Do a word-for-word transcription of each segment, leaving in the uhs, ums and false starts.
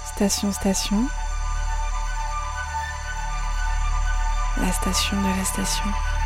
Station Station, la station de la station.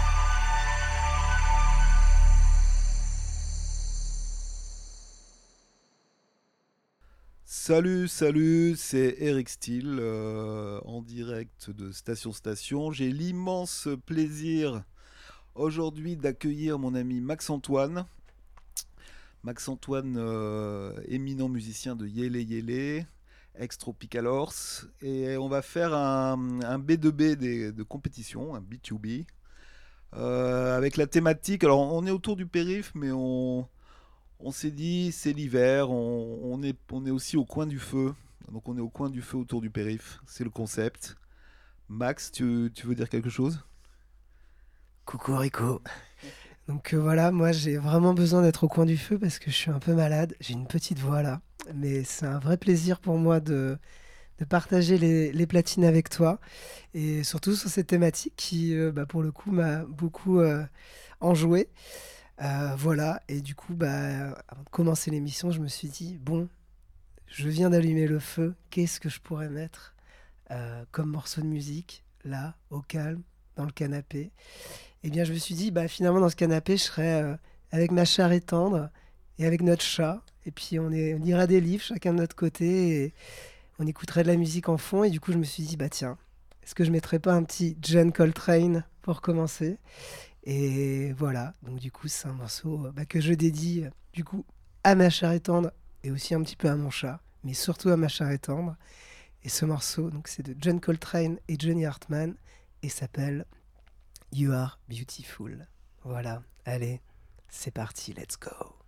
Salut, salut, c'est Eric Steele euh, en direct de Station Station. J'ai l'immense plaisir aujourd'hui d'accueillir mon ami Max Antoine. Max Antoine, euh, éminent musicien de Yélé Yélé, ex-Tropical Horse. Et on va faire un, un B deux B des- de compétition, un B deux B, euh, avec la thématique. Alors on est autour du périph', mais on, on s'est dit c'est l'hiver, on, on est, on est aussi au coin du feu. Donc on est au coin du feu autour du périph', c'est le concept. Max, tu, tu veux dire quelque chose? Coucou Rico. Donc euh, voilà, moi j'ai vraiment besoin d'être au coin du feu parce que je suis un peu malade. J'ai une petite voix là. Mais c'est un vrai plaisir pour moi de, de partager les, les platines avec toi. Et surtout sur cette thématique qui, euh, bah, pour le coup, m'a beaucoup euh, enjoué. Euh, voilà, et du coup, bah, avant de commencer l'émission, je me suis dit, bon, je viens d'allumer le feu. Qu'est-ce que je pourrais mettre euh, comme morceau de musique, là, au calme, dans le canapé? Eh bien, je me suis dit, bah, finalement, dans ce canapé, je serais euh, avec ma charrette tendre et avec notre chat. Et puis, on, est, on lira des livres, chacun de notre côté, et on écouterait de la musique en fond. Et du coup, je me suis dit, bah, tiens, est-ce que je mettrais pas un petit John Coltrane pour commencer? Et voilà. Donc, du coup, c'est un morceau euh, bah, que je dédie, euh, du coup, à ma charrette tendre et aussi un petit peu à mon chat, mais surtout à ma charrette tendre. Et ce morceau, donc, c'est de John Coltrane et Johnny Hartman et s'appelle You Are Beautiful. Voilà, allez, c'est parti, let's go.